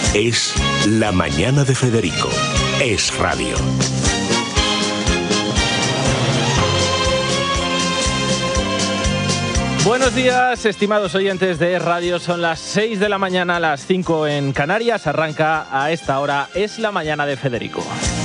Es La Mañana de Federico. Es Radio. Buenos días, estimados oyentes de Radio. Son las 6 de la mañana, las 5 en Canarias. Arranca a esta hora Es La Mañana de Federico.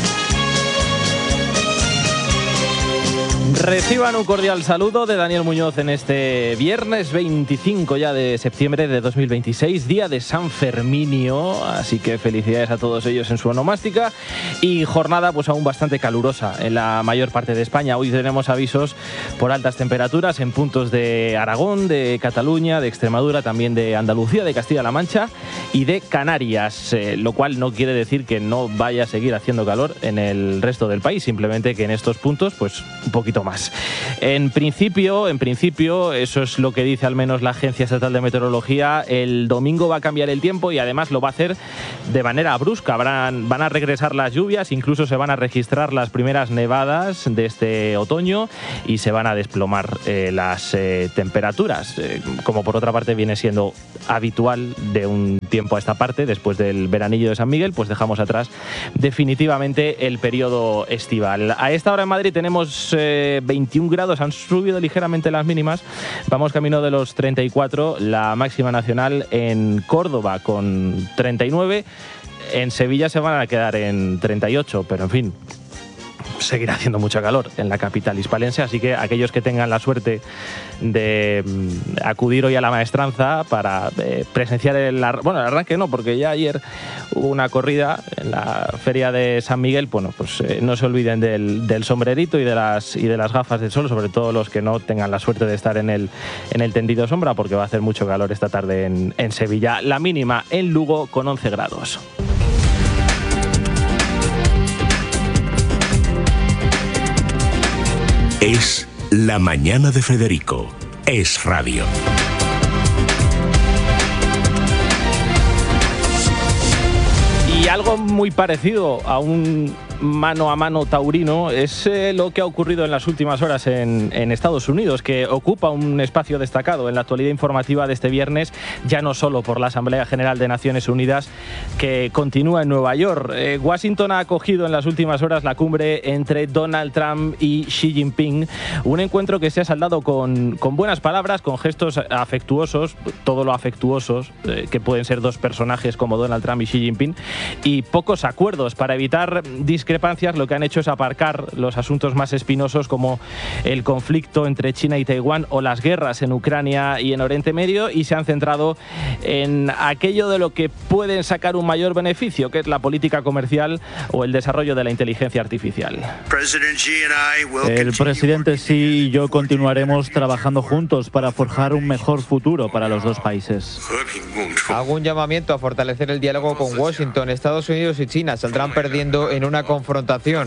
Reciban un cordial saludo de Daniel Muñoz en este viernes 25 ya de septiembre de 2026, día de San Ferminio, así que felicidades a todos ellos en su onomástica y jornada pues aún bastante calurosa en la mayor parte de España. Hoy tenemos avisos por altas temperaturas en puntos de Aragón, de Cataluña, de Extremadura, también de Andalucía, de Castilla-La Mancha y de Canarias, lo cual no quiere decir que no vaya a seguir haciendo calor en el resto del país, simplemente que en estos puntos pues un poquito más. En principio, eso es lo que dice al menos la Agencia Estatal de Meteorología, el domingo va a cambiar el tiempo y además lo va a hacer de manera brusca. Van a regresar las lluvias, incluso se van a registrar las primeras nevadas de este otoño y se van a desplomar las temperaturas, como por otra parte viene siendo habitual de un tiempo a esta parte. Después del veranillo de San Miguel, pues dejamos atrás definitivamente el periodo estival. A esta hora en Madrid tenemos 21 grados, han subido ligeramente las mínimas, vamos camino de los 34, la máxima nacional en Córdoba con 39, en Sevilla se van a quedar en 38, pero en fin, seguirá haciendo mucho calor en la capital hispalense, así que aquellos que tengan la suerte de acudir hoy a la maestranza para presenciar el arranque no, porque ya ayer hubo una corrida en la feria de San Miguel, bueno, pues no se olviden del sombrerito y de las gafas de sol, sobre todo los que no tengan la suerte de estar en el tendido sombra, porque va a hacer mucho calor esta tarde en Sevilla. La mínima en Lugo con 11 grados. Es La Mañana de Federico. Es Radio. Y algo muy parecido a un mano a mano taurino es lo que ha ocurrido en las últimas horas en Estados Unidos, que ocupa un espacio destacado en la actualidad informativa de este viernes, ya no solo por la Asamblea General de Naciones Unidas que continúa en Nueva York. Washington ha acogido en las últimas horas la cumbre entre Donald Trump y Xi Jinping, un encuentro que se ha saldado con buenas palabras, con gestos afectuosos, todo lo afectuosos que pueden ser dos personajes como Donald Trump y Xi Jinping, y pocos acuerdos. Para evitar discrepancias, lo que han hecho es aparcar los asuntos más espinosos como el conflicto entre China y Taiwán o las guerras en Ucrania y en Oriente Medio, y se han centrado en aquello de lo que pueden sacar un mayor beneficio, que es la política comercial o el desarrollo de la inteligencia artificial. El presidente Xi y yo continuaremos trabajando juntos para forjar un mejor futuro para los dos países. Hago un llamamiento a fortalecer el diálogo con Washington. Estados Unidos y China saldrán perdiendo en una confrontación.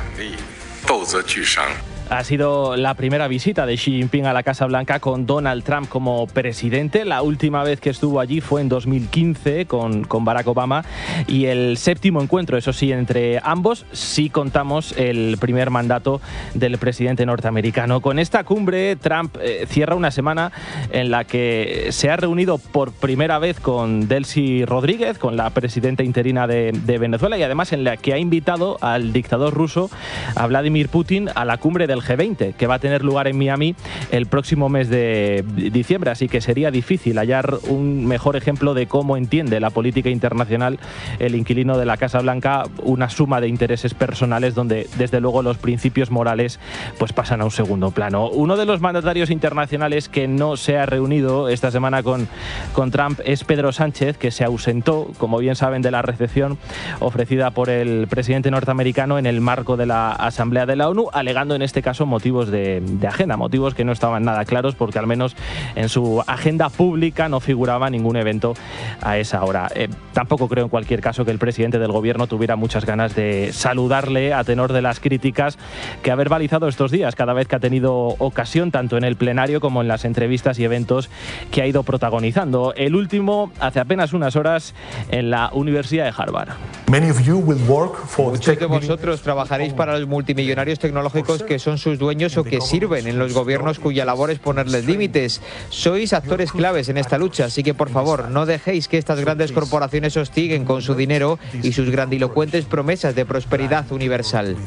Ha sido la primera visita de Xi Jinping a la Casa Blanca con Donald Trump como presidente. La última vez que estuvo allí fue en 2015 con Barack Obama, y el séptimo encuentro, eso sí, entre ambos, si contamos el primer mandato del presidente norteamericano. Con esta cumbre, Trump cierra una semana en la que se ha reunido por primera vez con Delcy Rodríguez, con la presidenta interina de Venezuela, y además en la que ha invitado al dictador ruso, a Vladimir Putin, a la cumbre del G20, que va a tener lugar en Miami el próximo mes de diciembre, así que sería difícil hallar un mejor ejemplo de cómo entiende la política internacional el inquilino de la Casa Blanca, una suma de intereses personales donde desde luego los principios morales pues pasan a un segundo plano. Uno de los mandatarios internacionales que no se ha reunido esta semana con Trump es Pedro Sánchez, que se ausentó, como bien saben, de la recepción ofrecida por el presidente norteamericano en el marco de la Asamblea de la ONU, alegando en este caso motivos de agenda, motivos que no estaban nada claros, porque al menos en su agenda pública no figuraba ningún evento a esa hora. Tampoco creo en cualquier caso que el presidente del gobierno tuviera muchas ganas de saludarle a tenor de las críticas que ha verbalizado estos días cada vez que ha tenido ocasión, tanto en el plenario como en las entrevistas y eventos que ha ido protagonizando. El último hace apenas unas horas en la Universidad de Harvard. Muchos de vosotros trabajaréis para los multimillonarios tecnológicos que son son sus dueños o que sirven en los gobiernos cuya labor es ponerles límites. Sois actores claves en esta lucha, así que por favor no dejéis que estas grandes corporaciones hostiguen con su dinero y sus grandilocuentes promesas de prosperidad universal.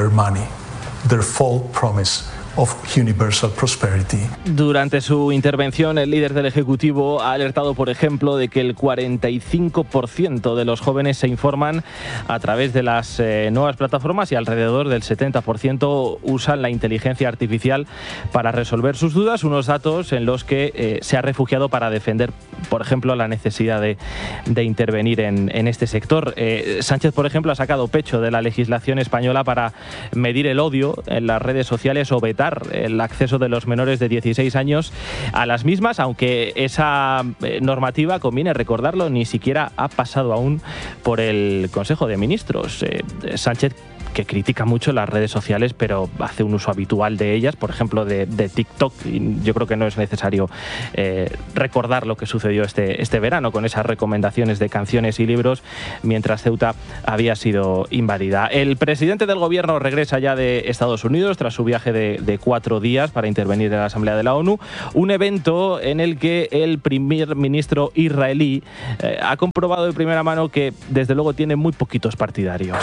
Durante su intervención, el líder del Ejecutivo ha alertado, por ejemplo, de que el 45% de los jóvenes se informan a través de las nuevas plataformas y alrededor del 70% usan la inteligencia artificial para resolver sus dudas, unos datos en los que se ha refugiado para defender, por ejemplo, la necesidad de intervenir en este sector. Sánchez, por ejemplo, ha sacado pecho de la legislación española para medir el odio en las redes sociales o vetar el acceso de los menores de 16 años a las mismas, aunque esa normativa, conviene recordarlo, ni siquiera ha pasado aún por el Consejo de Ministros. Sánchez, que critica mucho las redes sociales, pero hace un uso habitual de ellas, por ejemplo de TikTok. Y yo creo que no es necesario recordar lo que sucedió este verano con esas recomendaciones de canciones y libros mientras Ceuta había sido invadida. El presidente del gobierno regresa ya de Estados Unidos tras su viaje de 4 días para intervenir en la Asamblea de la ONU, un evento en el que el primer ministro israelí ha comprobado de primera mano que desde luego tiene muy poquitos partidarios.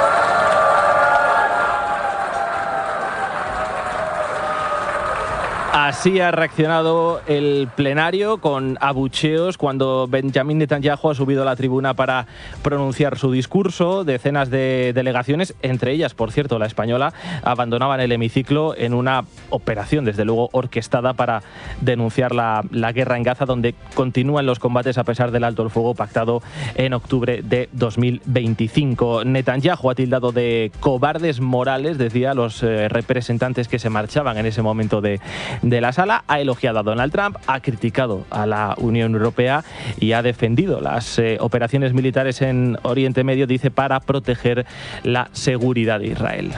Así ha reaccionado el plenario, con abucheos cuando Benjamin Netanyahu ha subido a la tribuna para pronunciar su discurso. Decenas de delegaciones, entre ellas, por cierto, la española, abandonaban el hemiciclo en una operación, desde luego, orquestada para denunciar la guerra en Gaza, donde continúan los combates a pesar del alto el fuego pactado en octubre de 2025. Netanyahu ha tildado de cobardes morales, decía, a los representantes que se marchaban en ese momento de la sala, ha elogiado a Donald Trump, ha criticado a la Unión Europea y ha defendido las operaciones militares en Oriente Medio, dice, para proteger la seguridad de Israel.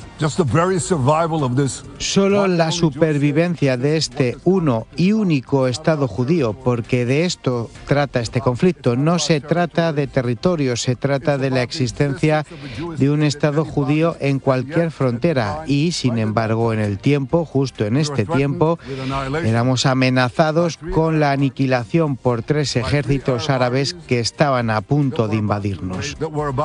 Solo la supervivencia de este uno y único Estado judío, porque de esto trata este conflicto. No se trata de territorio, se trata de la existencia de un Estado judío en cualquier frontera. Y, sin embargo, en el tiempo, justo en este tiempo, éramos amenazados con la aniquilación por 3 ejércitos árabes que estaban a punto de invadirnos.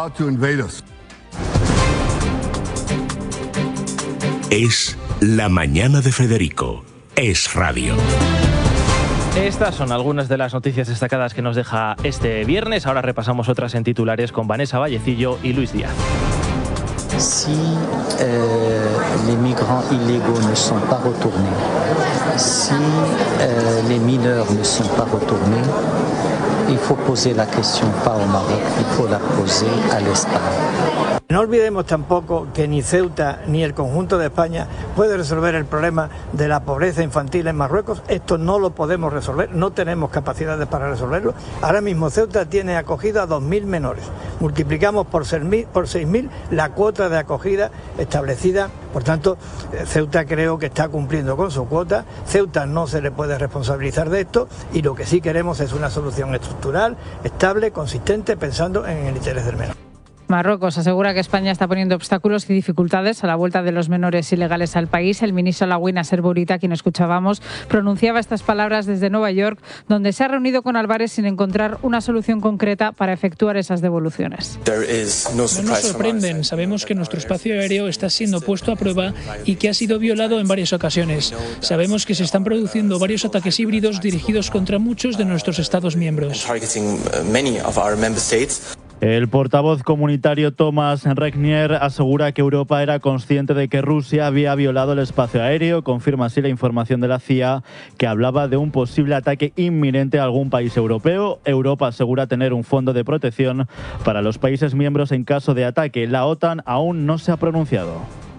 Es La Mañana de Federico. Es Radio. Estas son algunas de las noticias destacadas que nos deja este viernes. Ahora repasamos otras en titulares con Vanessa Vallecillo y Luis Díaz. Si les migrants illégaux ne sont pas retournés, si les mineurs ne sont pas retournés, il faut poser la question pas au Maroc, il faut la poser à l'Espagne. No olvidemos tampoco que ni Ceuta ni el conjunto de España puede resolver el problema de la pobreza infantil en Marruecos. Esto no lo podemos resolver, no tenemos capacidades para resolverlo. Ahora mismo Ceuta tiene acogida a 2.000 menores. Multiplicamos por 6.000 la cuota de acogida establecida. Por tanto, Ceuta creo que está cumpliendo con su cuota. Ceuta no se le puede responsabilizar de esto y lo que sí queremos es una solución estructural, estable, consistente, pensando en el interés del menor. Marruecos asegura que España está poniendo obstáculos y dificultades a la vuelta de los menores ilegales al país. El ministro Lagui Nasser Bourita, quien escuchábamos, pronunciaba estas palabras desde Nueva York, donde se ha reunido con Álvarez sin encontrar una solución concreta para efectuar esas devoluciones. No nos sorprenden. Sabemos que nuestro espacio aéreo está siendo puesto a prueba y que ha sido violado en varias ocasiones. Sabemos que se están produciendo varios ataques híbridos dirigidos contra muchos de nuestros Estados miembros. El portavoz comunitario Thomas Regnier asegura que Europa era consciente de que Rusia había violado el espacio aéreo. Confirma así la información de la CIA, que hablaba de un posible ataque inminente a algún país europeo. Europa asegura tener un fondo de protección para los países miembros en caso de ataque. La OTAN aún no se ha pronunciado.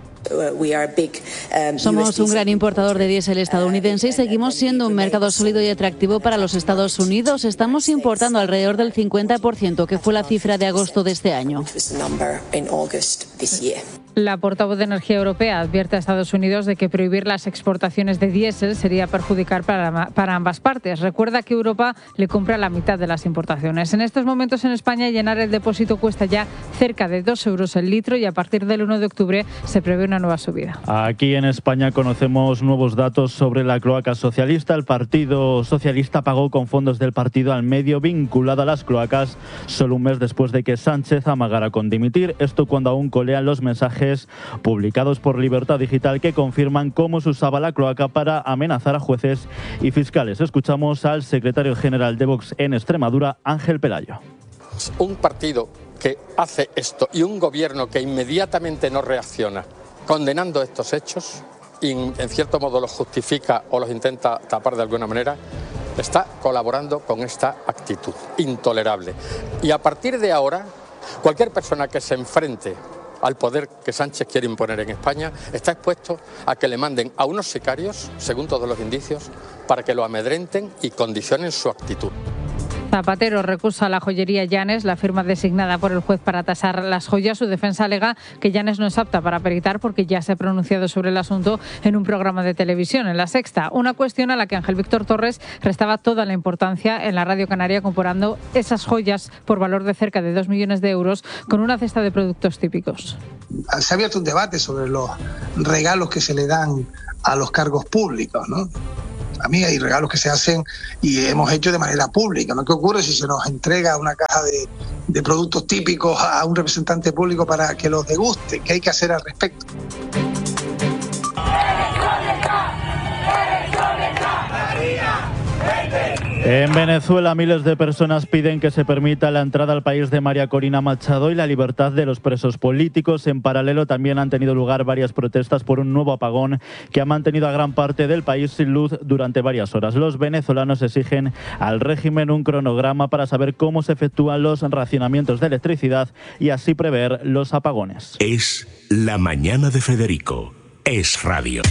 Somos un gran importador de diésel estadounidense y seguimos siendo un mercado sólido y atractivo para los Estados Unidos. Estamos importando alrededor del 50%, que fue la cifra de agosto de este año. La portavoz de Energía Europea advierte a Estados Unidos de que prohibir las exportaciones de diésel sería perjudicial para ambas partes. Recuerda que Europa le compra la mitad de las importaciones. En estos momentos en España llenar el depósito cuesta ya cerca de 2 euros el litro y a partir del 1 de octubre se prevé una nueva subida. Aquí en España conocemos nuevos datos sobre la cloaca socialista. El Partido Socialista pagó con fondos del partido al medio vinculado a las cloacas solo un mes después de que Sánchez amagara con dimitir. Esto cuando aún colean los mensajes publicados por Libertad Digital que confirman cómo se usaba la cloaca para amenazar a jueces y fiscales. Escuchamos al secretario general de Vox en Extremadura, Ángel Pelayo. Un partido que hace esto y un gobierno que inmediatamente no reacciona condenando estos hechos y en cierto modo los justifica o los intenta tapar de alguna manera, está colaborando con esta actitud intolerable. Y a partir de ahora, cualquier persona que se enfrente al poder que Sánchez quiere imponer en España está expuesto a que le manden a unos sicarios, según todos los indicios, para que lo amedrenten y condicionen su actitud. Zapatero recusa a la joyería Llanes, la firma designada por el juez para tasar las joyas. Su defensa alega que Llanes no es apta para peritar porque ya se ha pronunciado sobre el asunto en un programa de televisión, en La Sexta. Una cuestión a la que Ángel Víctor Torres restaba toda la importancia en la Radio Canaria, comparando esas joyas por valor de cerca de 2 millones de euros con una cesta de productos típicos. Se ha abierto un debate sobre los regalos que se le dan a los cargos públicos, ¿no? A mí hay regalos que se hacen y hemos hecho de manera pública, ¿no? ¿Qué ocurre si se nos entrega una caja de productos típicos a un representante público para que los deguste? ¿Qué hay que hacer al respecto? En Venezuela, miles de personas piden que se permita la entrada al país de María Corina Machado y la libertad de los presos políticos. En paralelo, también han tenido lugar varias protestas por un nuevo apagón que ha mantenido a gran parte del país sin luz durante varias horas. Los venezolanos exigen al régimen un cronograma para saber cómo se efectúan los racionamientos de electricidad y así prever los apagones. Es La Mañana de Federico. Es radio.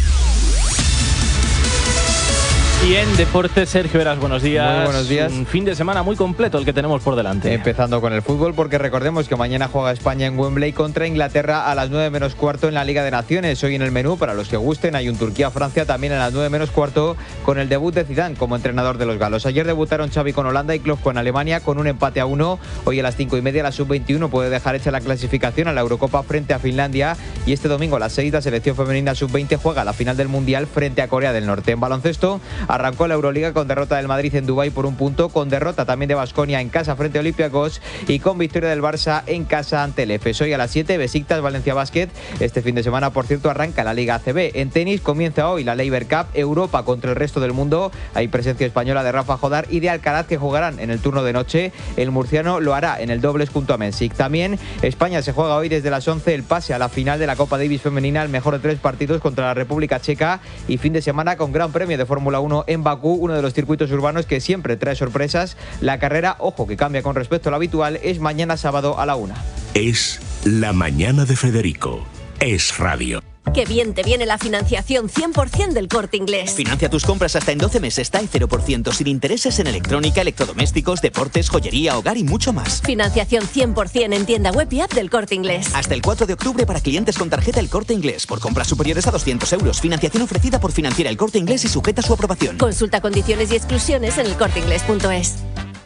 Y en deportes, Sergio Heras, buenos días. Muy buenos días. Un fin de semana muy completo el que tenemos por delante. Empezando con el fútbol, porque recordemos que mañana juega España en Wembley contra Inglaterra a las 9 menos cuarto en la Liga de Naciones. Hoy en el menú, para los que gusten, hay un Turquía-Francia también a las 9 menos cuarto con el debut de Zidane como entrenador de los galos. Ayer debutaron Xavi con Holanda y Klopp con Alemania con un empate a 1. Hoy a las 5:30 la sub-21 puede dejar hecha la clasificación a la Eurocopa frente a Finlandia. Y este domingo a las 6 la selección femenina sub-20 juega la final del Mundial frente a Corea del Norte. En baloncesto arrancó la Euroliga con derrota del Madrid en Dubái por 1 punto, con derrota también de Baskonia en casa frente a Olympiacos y con victoria del Barça en casa ante el EFES. Hoy a las 7 Besiktas Valencia Basket. Este fin de semana, por cierto, arranca la Liga ACB. En tenis comienza hoy la Laver Cup, Europa contra el resto del mundo. Hay presencia española de Rafa Jodar y de Alcaraz que jugarán en el turno de noche. El murciano lo hará en el dobles junto a Mensik. También España se juega hoy desde las 11 el pase a la final de la Copa Davis femenina, el mejor de 3 partidos contra la República Checa, y fin de semana con Gran Premio de Fórmula 1 en Bakú, uno de los circuitos urbanos que siempre trae sorpresas. La carrera, ojo, que cambia con respecto a lo habitual, es mañana sábado a la 1. Es La Mañana de Federico. Es radio. Qué bien te viene la financiación 100% del Corte Inglés. Financia tus compras hasta en 12 meses, TAE 0% sin intereses en electrónica, electrodomésticos, deportes, joyería, hogar y mucho más. Financiación 100% en tienda web y app del Corte Inglés. Hasta el 4 de octubre para clientes con tarjeta El Corte Inglés. Por compras superiores a 200 euros. Financiación ofrecida por Financiera El Corte Inglés y sujeta a su aprobación. Consulta condiciones y exclusiones en elcorteinglés.es.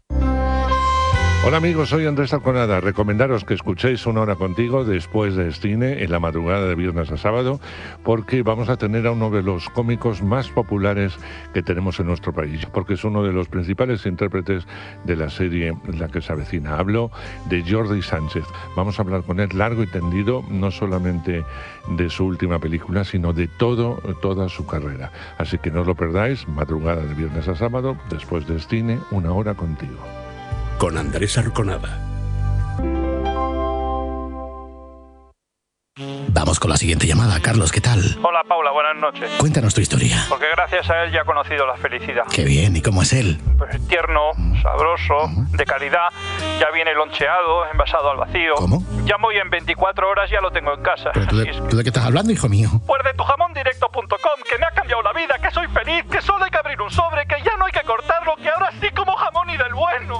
Hola amigos, soy Andrés Arconada. Recomendaros que escuchéis Una Hora Contigo después de cine en la madrugada de viernes a sábado, porque vamos a tener a uno de los cómicos más populares que tenemos en nuestro país, porque es uno de los principales intérpretes de la serie La que se avecina. Hablo de Jordi Sánchez. Vamos a hablar con él largo y tendido, no solamente de su última película, sino de toda su carrera. Así que no os lo perdáis, madrugada de viernes a sábado, después de cine, Una Hora Contigo. Con Andrés Arconada. Vamos con la siguiente llamada. Carlos, ¿qué tal? Hola Paula, buenas noches. Cuéntanos tu historia. Porque gracias a él ya he conocido la felicidad. Qué bien, ¿y cómo es él? Pues tierno, sabroso, de calidad. Ya viene loncheado, envasado al vacío. ¿Cómo? Llamo y en 24 horas ya lo tengo en casa. ¿Pero tú de qué estás hablando, hijo mío? Pues de tujamondirecto.com, que me ha cambiado la vida, que soy feliz, que solo hay que abrir un sobre, que ya no hay que cortarlo, que ahora sí como jamón y del bueno.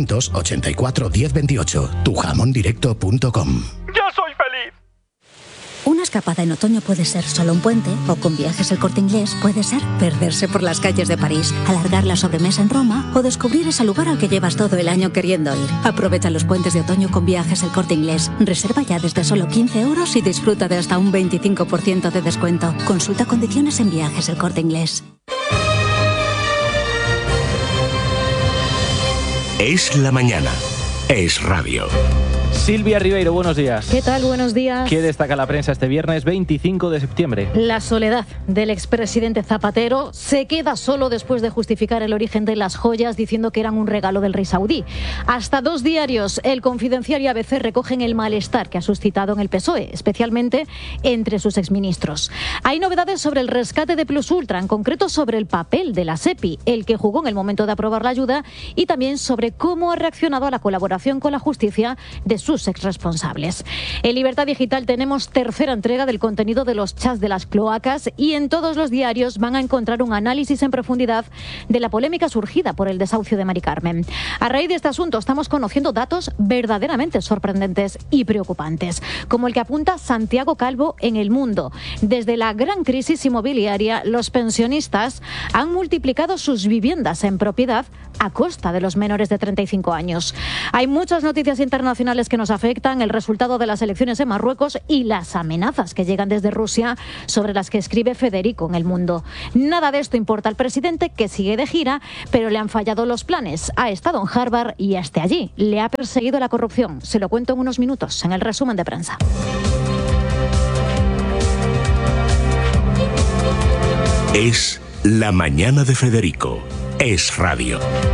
984 1028, tujamondirecto.com. ¡Ya soy feliz! escapada en otoño puede ser solo un puente, o con Viajes El Corte Inglés puede ser perderse por las calles de París, alargar la sobremesa en Roma o descubrir ese lugar al que llevas todo el año queriendo ir. Aprovecha los puentes de otoño con Viajes El Corte Inglés. Reserva ya desde solo 15 € y disfruta de hasta un 25% de descuento. Consulta condiciones en Viajes El Corte Inglés. Es la mañana. Es radio. Silvia Ribeiro, buenos días. ¿Qué tal? Buenos días. ¿Qué destaca la prensa este viernes 25 de septiembre? La soledad del expresidente Zapatero. Se queda solo después de justificar el origen de las joyas diciendo que eran un regalo del rey saudí. Hasta 2 diarios, El Confidencial y ABC, recogen el malestar que ha suscitado en el PSOE, especialmente entre sus exministros. Hay novedades sobre el rescate de Plus Ultra, en concreto sobre el papel de la SEPI, el que jugó en el momento de aprobar la ayuda, y también sobre cómo ha reaccionado a la colaboración con la justicia de sus exresponsables. En Libertad Digital tenemos tercera entrega del contenido de los chats de las cloacas, y en todos los diarios van a encontrar un análisis en profundidad de la polémica surgida por el desahucio de Mari Carmen. A raíz de este asunto estamos conociendo datos verdaderamente sorprendentes y preocupantes, como el que apunta Santiago Calvo en El Mundo. Desde la gran crisis inmobiliaria, los pensionistas han multiplicado sus viviendas en propiedad a costa de los menores de 35 años. Hay muchas noticias internacionales que nos afectan: el resultado de las elecciones en Marruecos y las amenazas que llegan desde Rusia, sobre las que escribe Federico en El Mundo. Nada de esto importa al presidente, que sigue de gira, pero le han fallado los planes. Ha estado en Harvard y hasta allí le ha perseguido la corrupción. Se lo cuento en unos minutos en el resumen de prensa. Es la mañana de Federico. Es radio.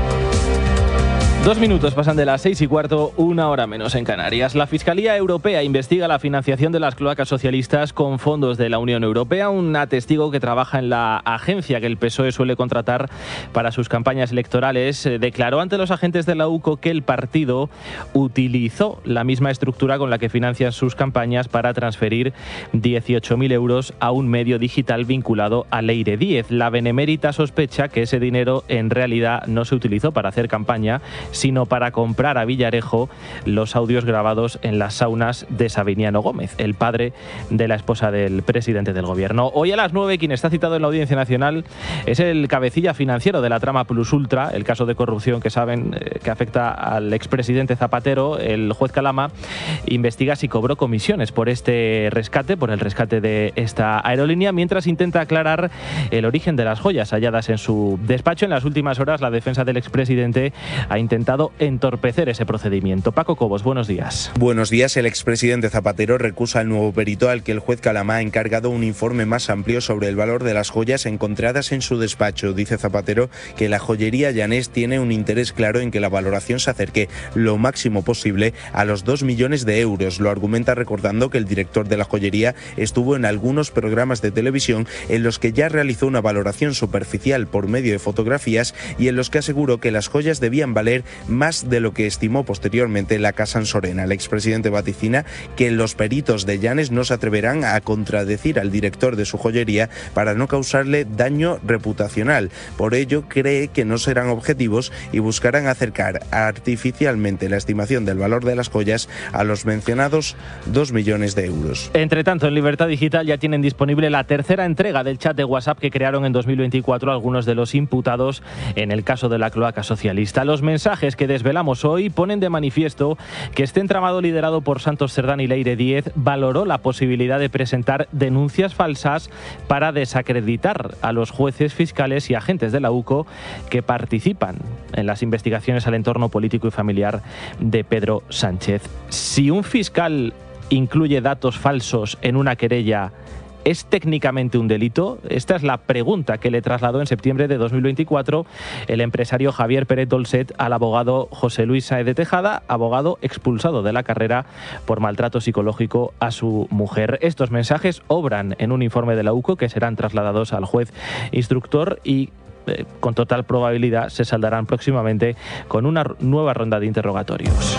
2 minutos pasan de las 6:15, 1 hora menos en Canarias. La Fiscalía Europea investiga la financiación de las cloacas socialistas con fondos de la Unión Europea. Un testigo que trabaja en la agencia que el PSOE suele contratar para sus campañas electorales declaró ante los agentes de la UCO que el partido utilizó la misma estructura con la que financia sus campañas para transferir 18.000 euros a un medio digital vinculado a Leire Díez. La benemérita sospecha que ese dinero en realidad no se utilizó para hacer campaña, sino para comprar a Villarejo los audios grabados en las saunas de Sabiniano Gómez, el padre de la esposa del presidente del gobierno. Hoy a las 9, quien está citado en la Audiencia Nacional es el cabecilla financiero de la trama Plus Ultra, el caso de corrupción que saben que afecta al expresidente Zapatero. El juez Calama investiga si cobró comisiones por este rescate, por el rescate de esta aerolínea, mientras intenta aclarar el origen de las joyas halladas en su despacho. En las últimas horas, la defensa del expresidente ha intentado entorpecer ese procedimiento. Paco Cobos, buenos días. Buenos días. El expresidente Zapatero recusa al nuevo perito al que el juez Calama ha encargado un informe más amplio sobre el valor de las joyas encontradas en su despacho. Dice Zapatero que la joyería Llanés tiene un interés claro en que la valoración se acerque lo máximo posible a los 2 millones de euros. Lo argumenta recordando que el director de la joyería estuvo en algunos programas de televisión en los que ya realizó una valoración superficial por medio de fotografías y en los que aseguró que las joyas debían valer más de lo que estimó posteriormente la Casa Ansorena. El expresidente vaticina que los peritos de Llanes no se atreverán a contradecir al director de su joyería para no causarle daño reputacional. Por ello, cree que no serán objetivos y buscarán acercar artificialmente la estimación del valor de las joyas a los mencionados 2 millones de euros. Entre tanto, en Libertad Digital ya tienen disponible la tercera entrega del chat de WhatsApp que crearon en 2024 algunos de los imputados en el caso de la cloaca socialista. Los mensajes que desvelamos hoy ponen de manifiesto que este entramado liderado por Santos Cerdán y Leire Díez valoró la posibilidad de presentar denuncias falsas para desacreditar a los jueces, fiscales y agentes de la UCO que participan en las investigaciones al entorno político y familiar de Pedro Sánchez. Si un fiscal incluye datos falsos en una querella, ¿es técnicamente un delito? Esta es la pregunta que le trasladó en septiembre de 2024 el empresario Javier Pérez Dolcet al abogado José Luis Sáez de Tejada, abogado expulsado de la carrera por maltrato psicológico a su mujer. Estos mensajes obran en un informe de la UCO que serán trasladados al juez instructor y con total probabilidad se saldarán próximamente con una nueva ronda de interrogatorios.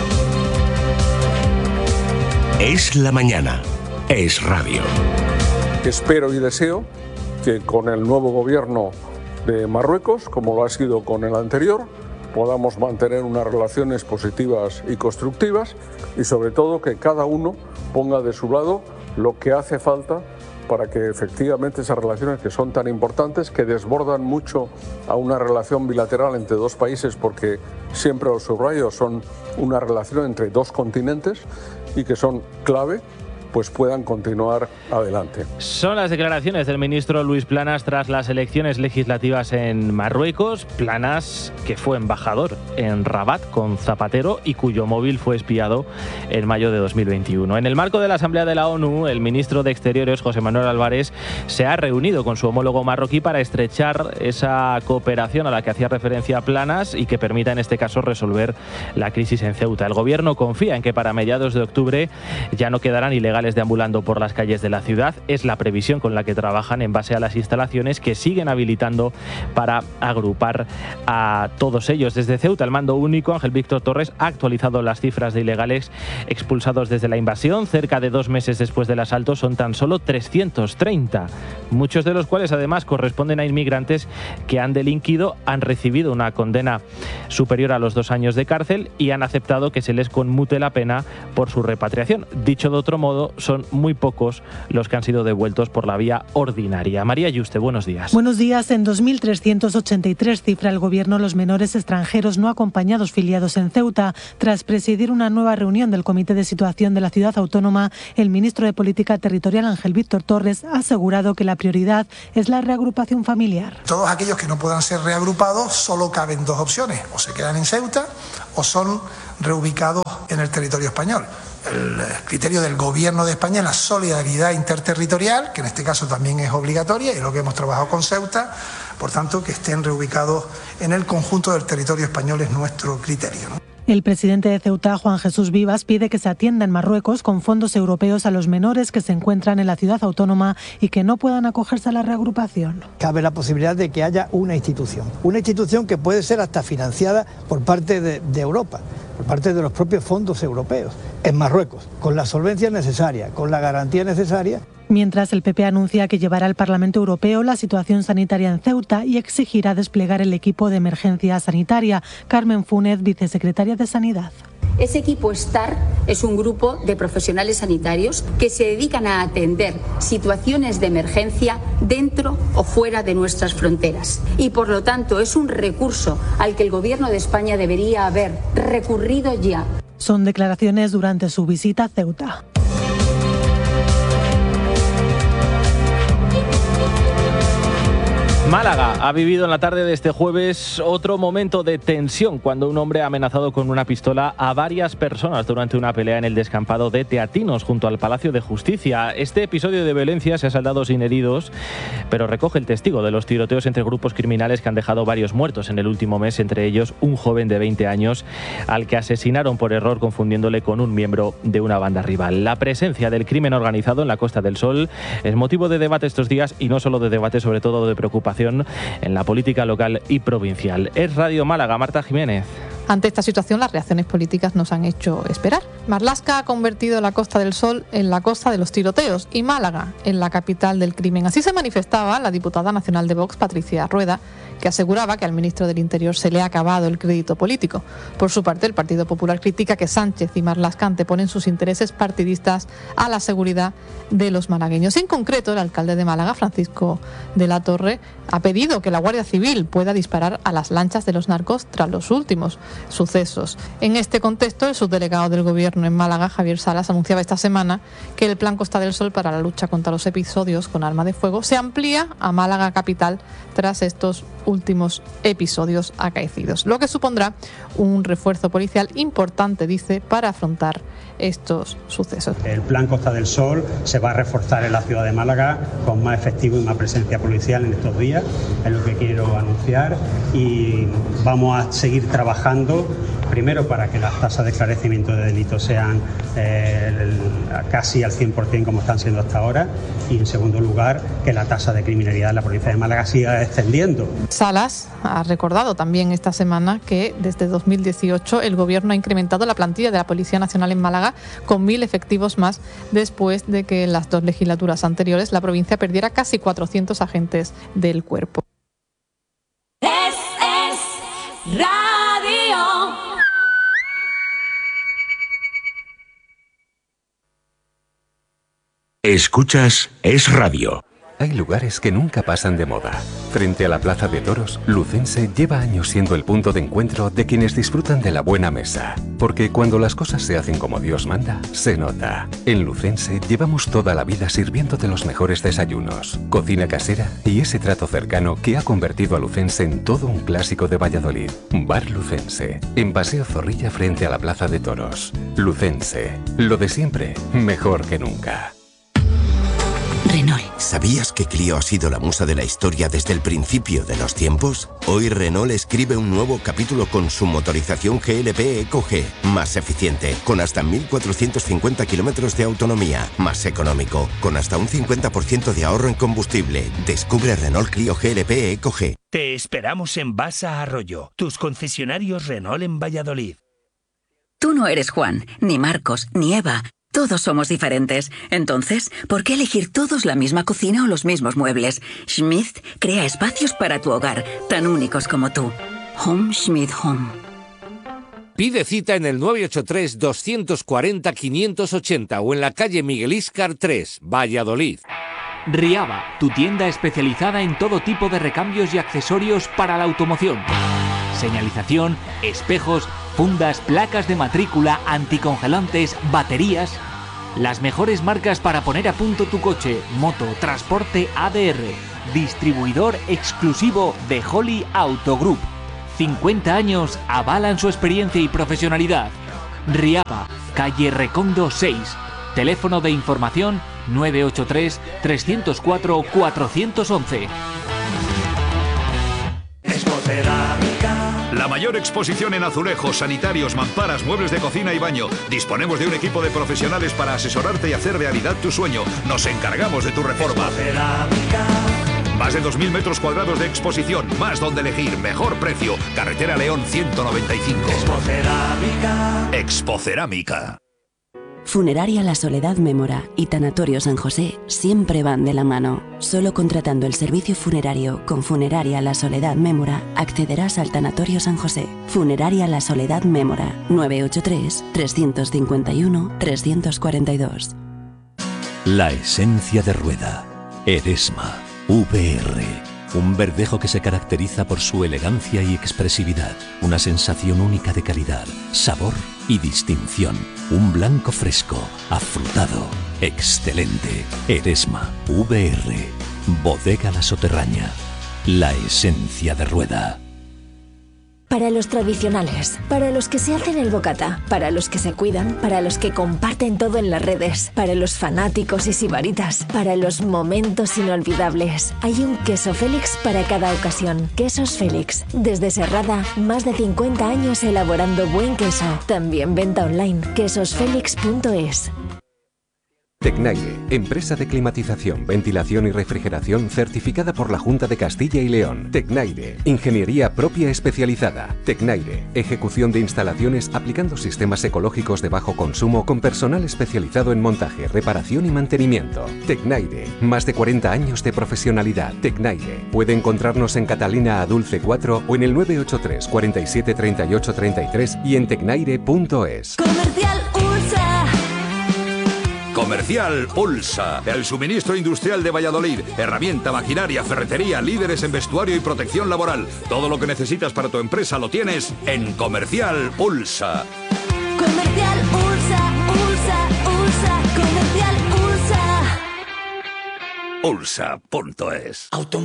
Es la mañana. Es radio. Espero y deseo que con el nuevo gobierno de Marruecos, como lo ha sido con el anterior, podamos mantener unas relaciones positivas y constructivas y sobre todo que cada uno ponga de su lado lo que hace falta para que efectivamente esas relaciones que son tan importantes, que desbordan mucho a una relación bilateral entre dos países, porque siempre los subrayo, son una relación entre dos continentes y que son clave, pues puedan continuar adelante. Son las declaraciones del ministro Luis Planas tras las elecciones legislativas en Marruecos. Planas, que fue embajador en Rabat con Zapatero y cuyo móvil fue espiado en mayo de 2021. En el marco de la Asamblea de la ONU, el ministro de Exteriores, José Manuel Álvarez, se ha reunido con su homólogo marroquí para estrechar esa cooperación a la que hacía referencia Planas y que permita, en este caso, resolver la crisis en Ceuta. El gobierno confía en que para mediados de octubre ya no quedarán ilegales deambulando por las calles de la ciudad. Es la previsión con la que trabajan en base a las instalaciones que siguen habilitando para agrupar a todos ellos. Desde Ceuta, el mando único, Ángel Víctor Torres, ha actualizado las cifras de ilegales expulsados desde la invasión. Cerca de 2 meses después del asalto son tan solo 330, muchos de los cuales además corresponden a inmigrantes que han delinquido, han recibido una condena superior a los 2 años de cárcel y han aceptado que se les conmute la pena por su repatriación. Dicho de otro modo, son muy pocos los que han sido devueltos por la vía ordinaria. María Yuste, buenos días. Buenos días. En 2.383 cifra el Gobierno los menores extranjeros no acompañados filiados en Ceuta. Tras presidir una nueva reunión del Comité de Situación de la Ciudad Autónoma, el ministro de Política Territorial, Ángel Víctor Torres, ha asegurado que la prioridad es la reagrupación familiar. Todos aquellos que no puedan ser reagrupados, solo caben 2 opciones: o se quedan en Ceuta o son reubicados en el territorio español. El criterio del Gobierno de España es la solidaridad interterritorial, que en este caso también es obligatoria, y es lo que hemos trabajado con Ceuta. Por tanto, que estén reubicados en el conjunto del territorio español es nuestro criterio, ¿no? El presidente de Ceuta, Juan Jesús Vivas, pide que se atienda en Marruecos con fondos europeos a los menores que se encuentran en la ciudad autónoma y que no puedan acogerse a la reagrupación. Cabe la posibilidad de que haya una institución que puede ser hasta financiada por parte de Europa, por parte de los propios fondos europeos, en Marruecos, con la solvencia necesaria, con la garantía necesaria. Mientras, el PP anuncia que llevará al Parlamento Europeo la situación sanitaria en Ceuta y exigirá desplegar el equipo de emergencia sanitaria. Carmen Funes, vicesecretaria de Sanidad. Ese equipo STAR es un grupo de profesionales sanitarios que se dedican a atender situaciones de emergencia dentro o fuera de nuestras fronteras. Y por lo tanto es un recurso al que el Gobierno de España debería haber recurrido ya. Son declaraciones durante su visita a Ceuta. Málaga ha vivido en la tarde de este jueves otro momento de tensión cuando un hombre ha amenazado con una pistola a varias personas durante una pelea en el descampado de Teatinos junto al Palacio de Justicia. Este episodio de violencia se ha saldado sin heridos, pero recoge el testigo de los tiroteos entre grupos criminales que han dejado varios muertos en el último mes, entre ellos un joven de 20 años al que asesinaron por error confundiéndole con un miembro de una banda rival. La presencia del crimen organizado en la Costa del Sol es motivo de debate estos días, y no solo de debate, sobre todo de preocupación en la política local y provincial. Es Radio Málaga, Marta Jiménez. Ante esta situación, las reacciones políticas nos han hecho esperar. Marlaska ha convertido la Costa del Sol en la costa de los tiroteos y Málaga en la capital del crimen. Así se manifestaba la diputada nacional de Vox, Patricia Rueda, que aseguraba que al ministro del Interior se le ha acabado el crédito político. Por su parte, el Partido Popular critica que Sánchez y Marlaska anteponen sus intereses partidistas a la seguridad de los malagueños. En concreto, el alcalde de Málaga, Francisco de la Torre, ha pedido que la Guardia Civil pueda disparar a las lanchas de los narcos tras los últimos sucesos. En este contexto, el subdelegado del Gobierno en Málaga, Javier Salas, anunciaba esta semana que el Plan Costa del Sol para la lucha contra los episodios con arma de fuego se amplía a Málaga capital tras estos últimos episodios acaecidos, lo que supondrá un refuerzo policial importante, dice, para afrontar estos sucesos. El Plan Costa del Sol se va a reforzar en la ciudad de Málaga con más efectivo y más presencia policial en estos días, es lo que quiero anunciar, y vamos a seguir trabajando primero para que las tasas de esclarecimiento de delitos sean casi al 100% como están siendo hasta ahora, y en segundo lugar que la tasa de criminalidad en la provincia de Málaga siga descendiendo. Salas ha recordado también esta semana que desde 2018 el Gobierno ha incrementado la plantilla de la Policía Nacional en Málaga con 1.000 efectivos más, después de que en las 2 legislaturas anteriores la provincia perdiera casi 400 agentes del cuerpo. Es Radio. Escuchas Es Radio. Hay lugares que nunca pasan de moda. Frente a la Plaza de Toros, Lucense lleva años siendo el punto de encuentro de quienes disfrutan de la buena mesa. Porque cuando las cosas se hacen como Dios manda, se nota. En Lucense llevamos toda la vida sirviéndote los mejores desayunos, cocina casera y ese trato cercano que ha convertido a Lucense en todo un clásico de Valladolid. Bar Lucense, en Paseo Zorrilla frente a la Plaza de Toros. Lucense, lo de siempre, mejor que nunca. Renault. ¿Sabías que Clio ha sido la musa de la historia desde el principio de los tiempos? Hoy Renault escribe un nuevo capítulo con su motorización GLP EcoG, más eficiente, con hasta 1.450 kilómetros de autonomía, más económico, con hasta un 50% de ahorro en combustible. Descubre Renault Clio GLP EcoG. Te esperamos en Basa Arroyo, tus concesionarios Renault en Valladolid. Tú no eres Juan, ni Marcos, ni Eva. Todos somos diferentes. Entonces, ¿por qué elegir todos la misma cocina o los mismos muebles? Schmidt crea espacios para tu hogar, tan únicos como tú. Home Schmidt Home. Pide cita en el 983-240-580 o en la calle Miguel Íscar 3, Valladolid. Riaba, tu tienda especializada en todo tipo de recambios y accesorios para la automoción. Señalización, espejos, fundas, placas de matrícula, anticongelantes, baterías. Las mejores marcas para poner a punto tu coche, moto, transporte ADR. Distribuidor exclusivo de Holly Auto Group. 50 años avalan su experiencia y profesionalidad. Riaba, calle Recondo 6. Teléfono de información 983-304-411. La mayor exposición en azulejos, sanitarios, mamparas, muebles de cocina y baño. Disponemos de un equipo de profesionales para asesorarte y hacer realidad tu sueño. Nos encargamos de tu reforma. Más de 2.000 metros cuadrados de exposición, más donde elegir, mejor precio. Carretera León 195. Expocerámica. Funeraria La Soledad Mémora y Tanatorio San José siempre van de la mano. Solo contratando el servicio funerario con Funeraria La Soledad Mémora accederás al Tanatorio San José. Funeraria La Soledad Mémora 983-351-342. La esencia de rueda. Eresma VR. Un verdejo que se caracteriza por su elegancia y expresividad. Una sensación única de calidad, sabor y distinción. Un blanco fresco, afrutado, excelente. Eresma VR. Bodega La Soterraña. La esencia de rueda. Para los tradicionales, para los que se hacen el bocata, para los que se cuidan, para los que comparten todo en las redes, para los fanáticos y sibaritas, para los momentos inolvidables. Hay un queso Félix para cada ocasión. Quesos Félix. Desde Serrada, más de 50 años elaborando buen queso. También venta online. quesosfelix.es. Tecnaire, empresa de climatización, ventilación y refrigeración certificada por la Junta de Castilla y León. Tecnaire, ingeniería propia especializada. Tecnaire, ejecución de instalaciones aplicando sistemas ecológicos de bajo consumo con personal especializado en montaje, reparación y mantenimiento. Tecnaire, más de 40 años de profesionalidad. Tecnaire, puede encontrarnos en Catalina Adulce 4 o en el 983 47 38 33 y en tecnaire.es. Comercial USA. Comercial Ulsa, el suministro industrial de Valladolid. Herramienta, maquinaria, ferretería, líderes en vestuario y protección laboral. Todo lo que necesitas para tu empresa lo tienes en Comercial Ulsa. Comercial USA, USA, USA. Comercial USA. Ulsa.es.